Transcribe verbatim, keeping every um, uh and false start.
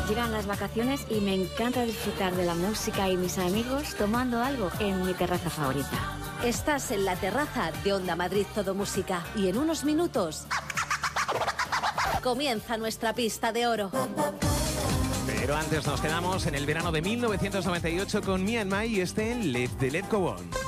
Llegan las vacaciones y me encanta disfrutar de la música y mis amigos tomando algo en mi terraza favorita. Estás en la terraza de Onda Madrid Todo Música y en unos minutos comienza nuestra pista de oro. Pero antes nos quedamos en el verano de mil novecientos noventa y ocho con Me and My y este Let the Let Go On.